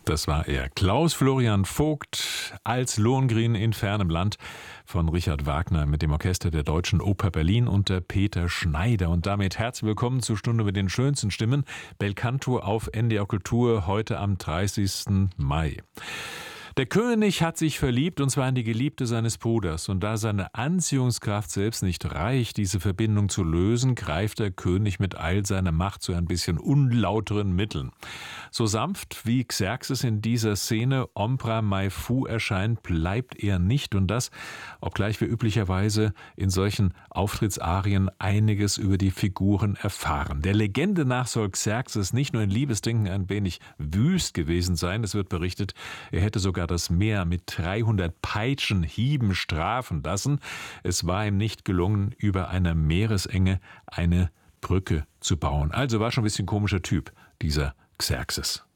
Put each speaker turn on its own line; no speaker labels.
Das war er. Klaus Florian Vogt als Lohengrin in fernem Land von Richard Wagner mit dem Orchester der Deutschen Oper Berlin unter Peter Schneider. Und damit herzlich willkommen zur Stunde mit den schönsten Stimmen. Belcanto auf NDR Kultur heute am 30. Mai. Der König hat sich verliebt, und zwar in die Geliebte seines Bruders. Und da seine Anziehungskraft selbst nicht reicht, diese Verbindung zu lösen, greift der König mit all seiner Macht zu ein bisschen unlauteren Mitteln. So sanft wie Xerxes in dieser Szene Ombra mai fu erscheint, bleibt er nicht. Und das, obgleich wir üblicherweise in solchen Auftrittsarien einiges über die Figuren erfahren. Der Legende nach soll Xerxes nicht nur in Liebesdingen ein wenig wüst gewesen sein. Es wird berichtet, er hätte sogar das Meer mit 300 Peitschenhieben strafen lassen. Es war ihm nicht gelungen, über einer Meeresenge eine Brücke zu bauen. Also war schon ein bisschen komischer Typ, dieser Xerxes.